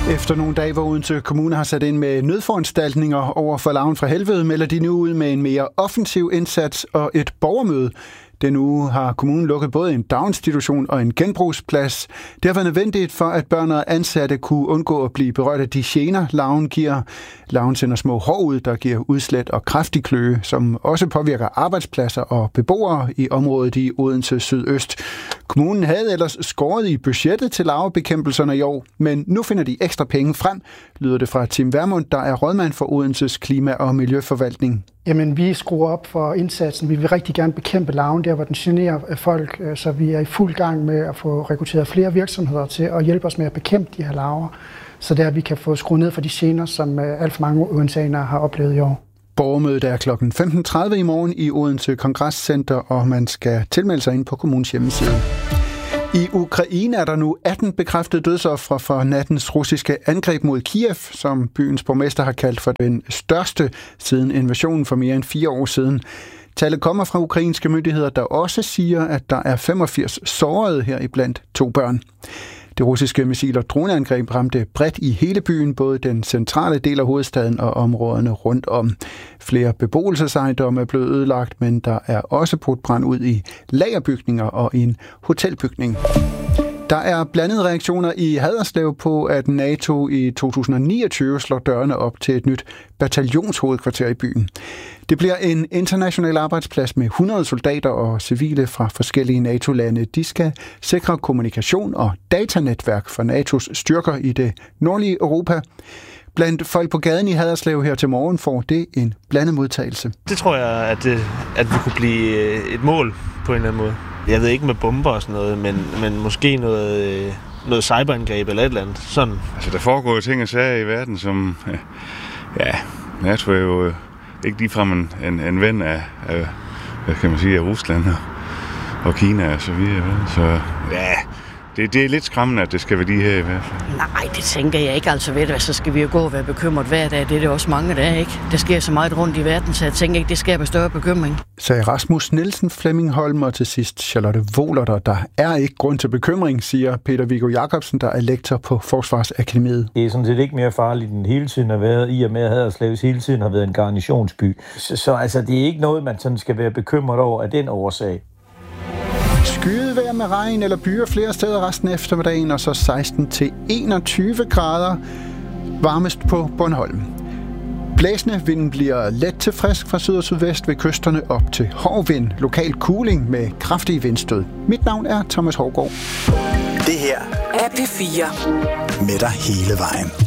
Efter nogle dage, hvor Odense Kommune har sat ind med nødforanstaltninger over for larven fra helvede, melder de nu ud med en mere offensiv indsats og et borgermøde. Den uge har kommunen lukket både en daginstitution og en genbrugsplads. Det har været nødvendigt for, at børn og ansatte kunne undgå at blive berørt af de gener, larven giver. Larven sender små hår ud, der giver udslæt og kraftig kløe, som også påvirker arbejdspladser og beboere i området i Odense Sydøst. Kommunen havde ellers skåret i budgettet til larvebekæmpelserne i år, men nu finder de ekstra penge frem, lyder det fra Tim Vermund, der er rådmand for Odenses Klima- og Miljøforvaltning. Jamen, vi skruer op for indsatsen. Vi vil rigtig gerne bekæmpe larven der, hvor den generer folk, så vi er i fuld gang med at få rekrutteret flere virksomheder til at hjælpe os med at bekæmpe de her larver, så der vi kan få skruet ned for de gener, som alt for mange odenseanere har oplevet i år. Borgermødet er kl. 15.30 i morgen i Odense Kongresscenter, og man skal tilmelde sig ind på kommunens hjemmeside. I Ukraine er der nu 18 bekræftede dødsofre for nattens russiske angreb mod Kiev, som byens borgmester har kaldt for den største siden invasionen for mere end 4 år siden. Tallet kommer fra ukrainske myndigheder, der også siger, at der er 85 sårede heriblandt 2 børn. Det russiske missil- og droneangreb ramte bredt i hele byen, både den centrale del af hovedstaden og områderne rundt om. Flere beboelsesejendomme er blevet ødelagt, men der er også brudt brand ud i lagerbygninger og i en hotelbygning. Der er blandede reaktioner i Haderslev på, at NATO i 2029 slår dørene op til et nyt bataljonshovedkvarter i byen. Det bliver en international arbejdsplads med 100 soldater og civile fra forskellige NATO-lande. De skal sikre kommunikation og datanetværk for NATO's styrker i det nordlige Europa. Blandt folk på gaden i Haderslev her til morgen får det en blandet modtagelse. Det tror jeg, at vi kunne blive et mål på en eller anden måde. Jeg ved ikke med bomber og sådan noget, men måske noget cyberangreb eller et eller andet. Sådan. Altså, der foregår jo ting og sager i verden, som... Ja, NATO er jo ikke ligefrem en ven af hvad kan man sige, af Rusland og Kina og så videre. Så ja, det er lidt skræmmende, at det skal være de her i hvert fald. Nej, det tænker jeg ikke. Altså ved det, så skal vi jo gå og være bekymret hver dag. Det er det også mange dage, ikke? Det sker så meget rundt i verden, så jeg tænker ikke, det skaber større bekymring. Sagde Rasmus Nielsen, Flemming Holm og til sidst Charlotte Wohlerter. Der er ikke grund til bekymring, siger Peter Viggo Jacobsen, der er lektor på Forsvarsakademiet. Det er sådan set ikke mere farligt, end hele tiden har været, i og med at Haderslev hele tiden har været en garnisonsby. Så altså, det er ikke noget, man sådan skal være bekymret over af den årsag. Skydevejr med regn eller byer flere steder resten af eftermiddagen, og så 16-21 grader varmest på Bornholm. Blæsende vinden bliver let til frisk fra syd og sydvest ved kysterne op til hård vind. Lokal cooling med kraftige vindstød. Mit navn er Thomas Hårgaard. Det her er P4 med dig hele vejen.